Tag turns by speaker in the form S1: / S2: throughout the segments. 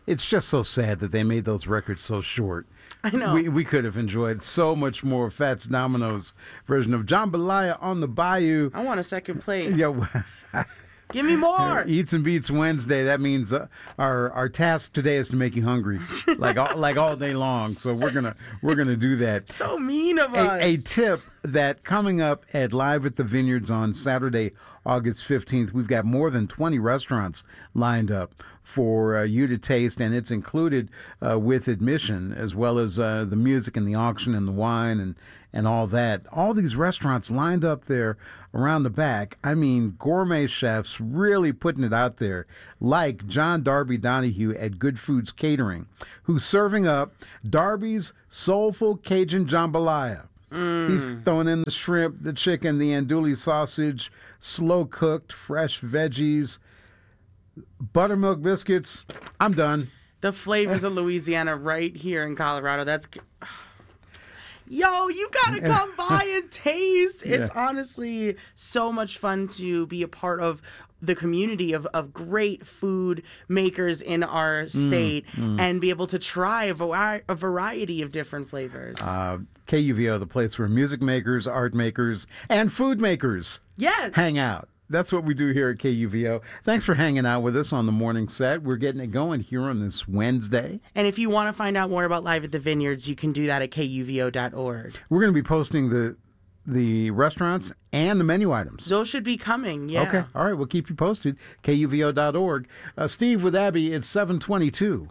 S1: It's just so sad that they made those records so short.
S2: I know.
S1: We could have enjoyed so much more Fats Domino's version of Jambalaya on the Bayou.
S2: I want a second plate.
S1: Yeah.
S2: Give me more.
S1: Eats and Beats Wednesday. That means our task today is to make you hungry, like all day long. So we're gonna do that.
S2: So mean of us.
S1: A tip that coming up at Live at the Vineyards on Saturday, August 15th, we've got more than 20 restaurants lined up for you to taste, and it's included with admission, as well as the music and the auction and the wine and all that. All these restaurants lined up there around the back. I mean, gourmet chefs really putting it out there, like John Darby Donahue at Good Foods Catering, who's serving up Darby's Soulful Cajun Jambalaya. He's throwing in the shrimp, the chicken, the andouille sausage, slow-cooked, fresh veggies, buttermilk biscuits. I'm done.
S2: The flavors of Louisiana right here in Colorado. That's... Yo, you gotta come by and taste. It's honestly so much fun to be a part of the community of great food makers in our state and be able to try a variety of different flavors.
S1: KUVO, the place where music makers, art makers, and food makers hang out. That's what we do here at KUVO. Thanks for hanging out with us on the morning set. We're getting it going here on this Wednesday.
S2: And if you want to find out more about Live at the Vineyards, you can do that at kuvo.org.
S1: We're going to be posting the restaurants and the menu items.
S2: Those should be coming, yeah.
S1: Okay. All right. We'll keep you posted. kuvo.org. Steve with Abby, it's 7:22.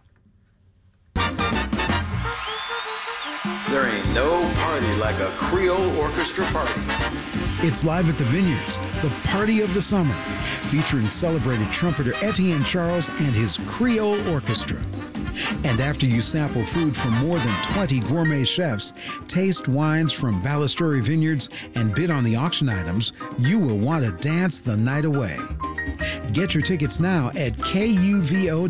S3: There ain't no party like a Creole orchestra party.
S4: It's Live at the Vineyards, the party of the summer, featuring celebrated trumpeter Etienne Charles and his Creole Orchestra. And after you sample food from more than 20 gourmet chefs, taste wines from Ballasturi Vineyards, and bid on the auction items, you will want to dance the night away. Get your tickets now at kuvo.org.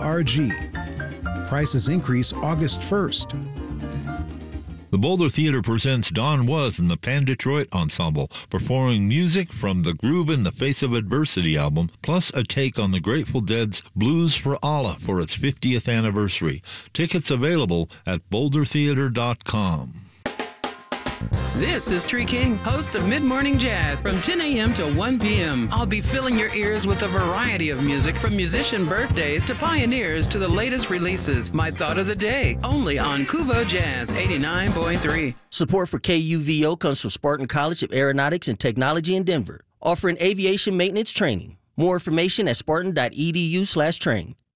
S4: Prices increase August 1st.
S5: The Boulder Theater presents Don Was and the Pan Detroit Ensemble, performing music from the Groove in the Face of Adversity album, plus a take on the Grateful Dead's Blues for Allah for its 50th anniversary. Tickets available at bouldertheater.com.
S6: This is Tree King, host of Mid-Morning Jazz from 10 a.m. to 1 p.m. I'll be filling your ears with a variety of music from musician birthdays to pioneers to the latest releases. My thought of the day, only on Kuvo Jazz 89.3.
S7: Support for KUVO comes from Spartan College of Aeronautics and Technology in Denver, offering aviation maintenance training. More information at spartan.edu/train.